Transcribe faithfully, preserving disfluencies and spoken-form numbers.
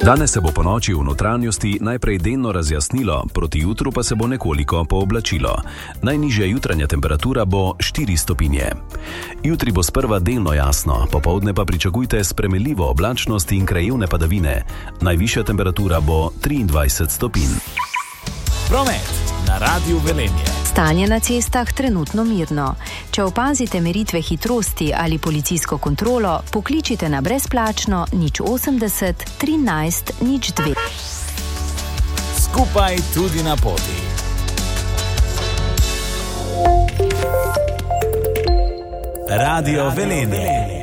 Danes se bo po noči v notranjosti najprej delno razjasnilo, proti jutru pa se bo nekoliko pooblačilo. Najnižja jutranja temperatura bo štiri stopinje. Jutri bo sprva delno jasno, popoldne pa pričakujte spremenljivo oblačnost in krajevne padavine. Najvišja temperatura bo triindvajset stopinj. Promet na Radiu Velenje. Stanje na cestah trenutno mirno. Če opazite meritve hitrosti ali policijsko kontrolo, pokličite na brezplačno nič osemdeset trinajst nič dve. Skupaj tudi na poti. Radio Velenje.